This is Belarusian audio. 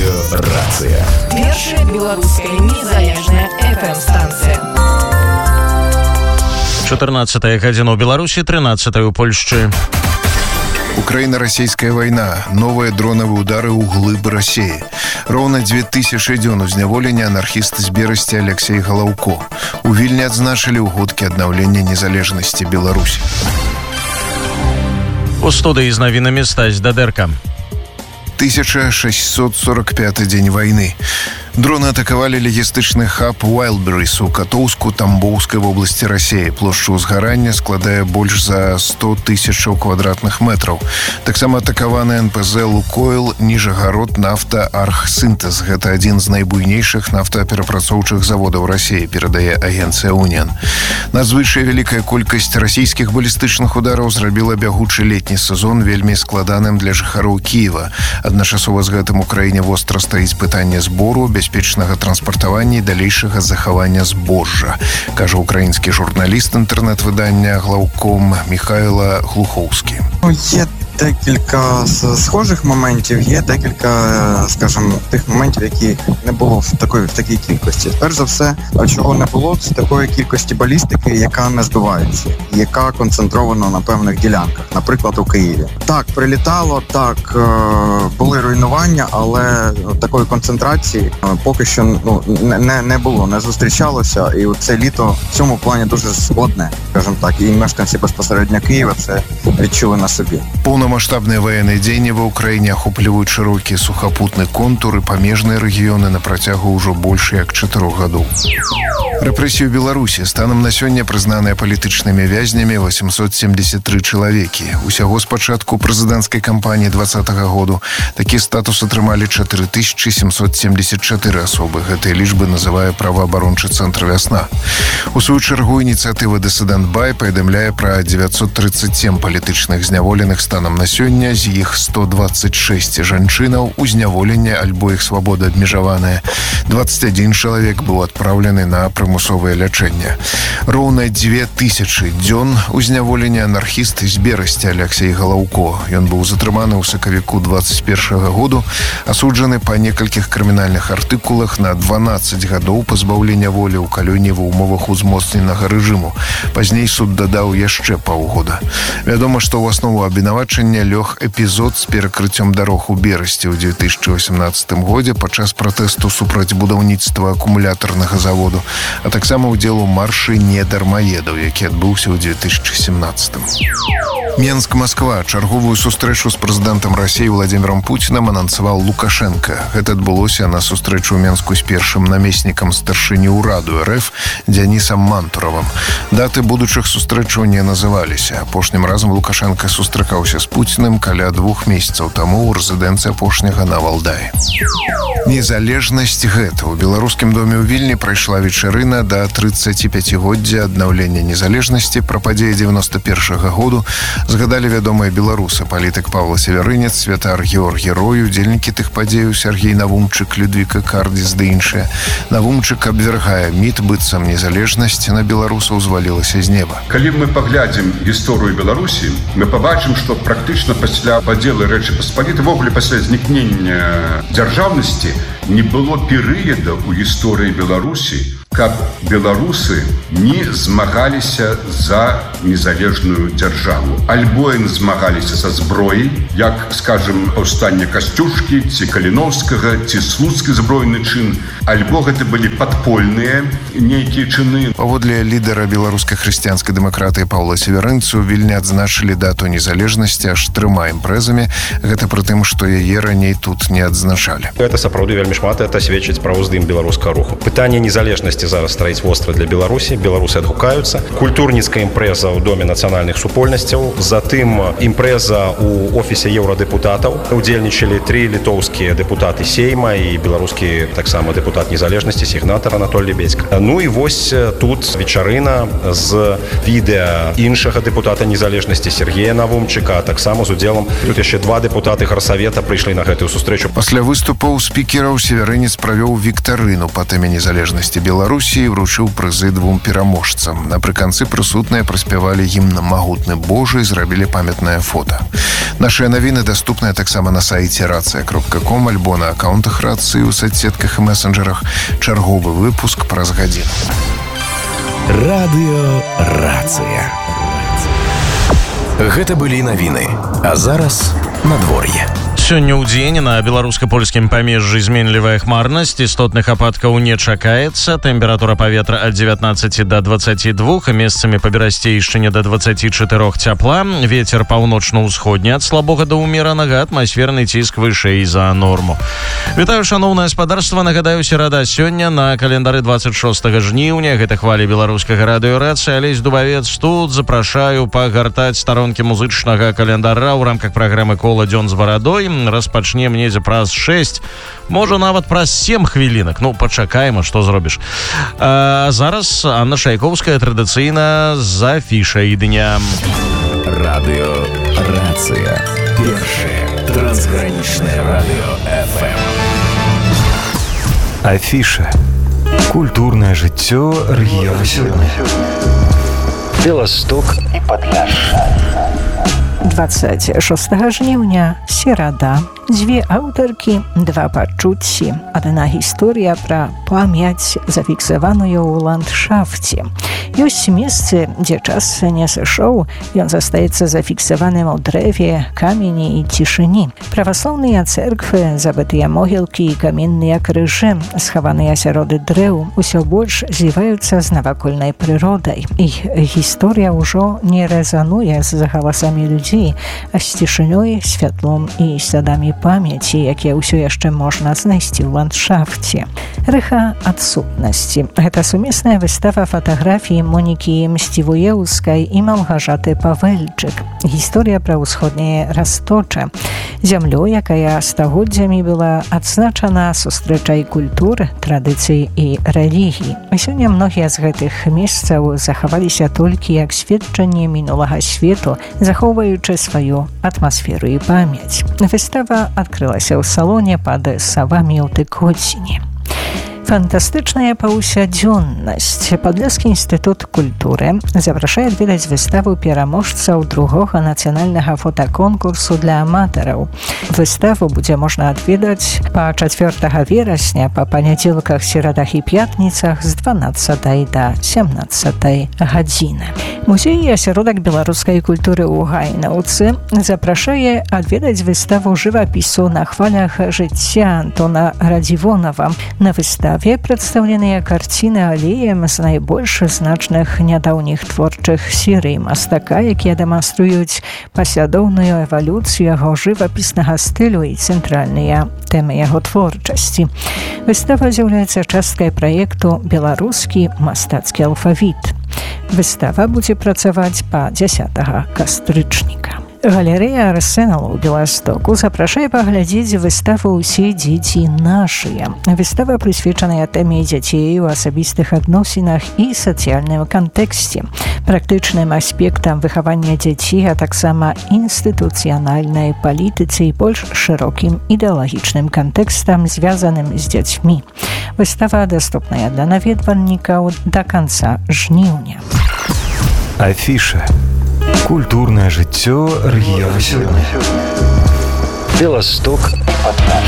Рацыя. Першая беларуская незалежная FM-станцыя. 14 гадзіна ў Беларусі, 13 у Польшчы. Украина-российская война. Новые дроновые удары у глыб России. Ровно 2000 дзён узняволення анархіст з Берасці Алексей Галаўко. У Вільні адзначылі ўгодкі аднаўлення незалежнасці Беларусі. У студыі з навінамі Стась Дадэрка. 1645 дзень войны. Дроны атакавалі логістычны хаб Уайлдберрис у Катоўску-Тамбоўскай вобласці Рассіі. Плошча ўзгарання складае больш за 100 тысячаў квадратных метраў. Таксама атакаваны НПЗ «Лукойл», Ніжагарод, нафта, Архсінтэз. Гэта адзін з найбуйнейшых нафтаперапрацоўчых заводаў Рассіі, перадае агенцыя «Уніан». Надзвычай вялікая колькасць расійскіх балістычных удараў зрабіла бягучы летні сезон вельмі складаным для жыхароў Кіева. Адначасова з гэтым у краіне востра стаіць пытанне збору, бяспечнага транспартавання і далейшага захавання збожжа, кажа украінскі журналіст інтэрнэт-выдання «Глаўком» Михайло Глуховський. Є декілька схожих моментів, є декілька, скажімо, тих моментів, які не було в такій кількості. Перш за все, чого не було, це такої кількості балістики, яка не збивається, яка концентрована на певних ділянках, наприклад, у Києві. Так, прилітало, так, були руйнування, але такої концентрації поки що не було, не зустрічалося, і це літо в цьому плані дуже складне, скажімо так, і мешканці безпосередньо Києва це відчули на собі. Полномасштабные военные дзеянні ва ўкраіне ахопліваюць шырокі сухапутны контур і памежныя рэгіёны на працягу ўжо больш як 4 гадоў. Рэпрэсіі ў Беларусі станам на сёння прызнаныя палітычнымі вязнямі 873 чалавекі. Усяго з пачатку прэзідэнцкай кампаніі 2020 году такі статус атрымалі 4774 асобы. Гэтыя лічбы называе праваабарончы цэнтр «Вясна». У сваю чаргу ініцыятыва «Дысідэнт Бай» паведамляе пра 937 палітычных зняволеных станам на сёння, з іх 126 жанчынаў у зняволенне альбо іх свабода абмежаваная. 21 чалавек быў адпраўлены на прымусовае лячэнне. Роўна 2000 дзён у зняволенні анархіст з Берасці Алексей Галаўко. Ён быў затрыманы ў сакавіку 21 году, асуджаны па некалькіх крымінальных артыкулах на 12 гадоў пазбаўлення волі ў калоніі ва ўмовах узмоцненага рэжыму. Пазней суд дадаў яшчэ паўгода. Вядома, што ў аснову абвінавачання лёг эпізод з перакрыццём дарог у Берасці ў 2018 годзе падчас пратэсту супраць будаўніцтва акумулятарнага заводу, а таксама ўдзел у маршы недармаедаў, які адбыўся ў 2017. Менск-Масква чарговую сустрэчу з прэзідэнтам Рассіі Владзімірам Пуцінам анансаваў Лукашенка. Гэта адбылося на сустрэчу ў Менску з першым намеснікам старшыні ўраду РФ Дзянісам Мантуравым. Даты будучых сустрэчаў не называліся. Апошнім разам Лукашенка сустракаўся з Пуцінам каля 2 месяцаў таму ў рэзідэнцыі апошняга на Валдаі. Незалежнасць гэта. У беларускім доме ў Вільні прайшла вечарына да 35-годдзя аднаўлення незалежнасці. Пра падзеі 91 году згадалі вядомыя беларусы, палітык Павла Северынец, святар Георгій Рой, удзельнікі тых падзеяў Сергей Навумчык, Людвіка Кардзіс ды іншыя. Навумчык абвяргае міт, быццам незалежнасць на беларусаў звалілася з неба. Калі мы паглядзім гісторыю Беларусі, мы пабачым, што практычна пасля падзелу Рэчы Паспалітай, ввогуле пасля знікнення дзяржаўнасці, не было перыяда ў гісторыі Беларусі, каб беларусы не змагаліся за незалежную дзяржаву. Альбо яны змагаліся са зброяй, як, скажем, паўстанне Касцюшкі, ці Каліноўскага, ці слуцкі збройны чын, альбо гэта былі падпольныя нейкія чыны. Паводле лідара беларускай хрысціянскай дэмакратыі Паўла Северынцу, Вільні адзначылі дату незалежнасці аж 3 імпрэзамі. Гэта пры тым, што яе раней тут не адзначалі. Гэта сапраўды вельмі шмат, это сведчыць пра ўздым беларускага руху. Пытанне незалежнасці зараз стаіць востра для Беларусі. Беларусы адгукаюцца. Культурніцкая імпрэза ў доме нацыянальных супольнасцяў. Затым імпрэза ў офісе еўрадэпутатаў. Удзельнічалі 3 літоўскія дэпутаты Сейма і беларускі таксама дэпутат незалежнасці, сігнатар Анатоль Лебедзька. Ну і вось тут вечарына з відэа іншага дэпутата незалежнасці Сергея Навумчыка, а таксама з удзелам тут яшчэ 2 дэпутаты гарсавета прыйшлі на гэтую сустрэчу. Пасля выступаў спікераў Северынец правёў віктарыну па тэме незалежнасці Беларусі Беларусі вручыў прызы 2 пераможцам. Напрыканцы прысутныя праспявалі гімн «Магутны Божы» і зрабілі памятнае фота. Нашыя навіны даступныя таксама на сайце racja.com альбо на аккаунтах рацыі ў соцсетках і месенджерах. Чарговы выпуск праз гадзіну. Радыё Рацыя. Гэта былі навіны. А зараз надвор'е. Сёння ў дзень на беларуска-польскім памежжы зменлівая хмарнасць, істотных ападкаў не чакаецца, тэмпература паветра ад 19 до 22, месцамі па берасцейшчыне до 24 цяпла, вецер паўночна-ўсходні ад слабога да ўмеранага, атмасферны ціск вышэй за норму. Вітаю, шаноўнае спадарства, нагадаю, серада сёння на календары 26 жніўня, гэта хвалі беларускага радыё Рацыя, Алесь Дубавец тут, запрашаю пагартаць старонкі музычнага календара ў рамках праграмы «Кола дзён з барадой». Распачнем недзе праз 6, можа нават праз 7 хвілінак. Ну, пачакаем, што зробіш. Зараз Анна Шайковская традыцыйна з афішай дня. Радыё Рацыя. Першае трансгранічнае радыё FM. Афіша. Культурнае жыццё рэгіёна сёння. Беласток і Падляшша. 26 жніўня, серада. 2 аўтаркі, 2 пачуцці. Адна гісторыя пра памяць, зафіксаваную ў ландшафце. Ёсць месцы, дзе час не сышоў, ён застаецца зафіксаваным у дрэве, камені і цішыні. Праваслаўныя цэрквы, забытыя могілкі і каменныя крыжы, схаваныя сярод дрэў, усё больш зліваюцца з навакольнай прыродай. Іх гісторыя ўжо не рэзануе з галасамі людзей, а з цішынёй, святлом і слядамі памяці, якія ўсё яшчэ можна знайсці ў ландшафце. Рэха адсутнасці. Гэта сумесная выстава фатаграфій Монікі Мсцівуеўскай і Малгажаты Павэльчык. Гісторыя пра ўсходняе Расточа. Зямлю, якая стагоддзямі была адзначана сустрэчай культур, традыцый і рэлігій. Сёння многія з гэтых месцаў захаваліся толькі як сведчанне мінулага свету, захоўваючы сваю атмасферу і памяць. Выстава адкрылася ў салоне пад савамі ў Тыкоціне. Фантастычная паўсядзённасць. Падляскі інстытут культуры запрашае адведаць выставу пераможцаў 2-го нацыянальнага фотаконкурсу для аматараў. Выставу будзе можна адведаць па 4 верасня па панядзелках, серадах і пятніцах з 12 да 17 гадзіны. Музей і асяродак беларускай культуры ў Гайнаўцы запрашае адведаць выставу жывапісу на хвалях жыцця Антона Радзівонава. На выставе прадстаўленыя карціны алеем з найбольш значных нядаўніх творчых серый мастака, якія дэманструюць паслядоўную эвалюцыю яго жывапіснага стылю і цэнтральныя тэмы яго творчасці. Выстава з'яўляецца часткай праекту «Беларускі мастацкі алфавіт». Выстава будзе працаваць па 10 кастрычніка. Галерэя Арсенал у Беластоку запрашае паглядзець выставу «Усе дзеці нашыя». Выстава прысвечаная тэме дзяцей у асабістых адносінах і сацыяльным кантэксце, практычным аспектам выхавання дзяцей, а таксама інстытуцыянальнай палітыцы і больш шырокім ідэалагічным кантэкстам, звязаным з дзяцьмі. Выстава даступная для наведвальнікаў да канца жніўня. Афіша. Культурное жыццё рэгіёна сёння. Беласток.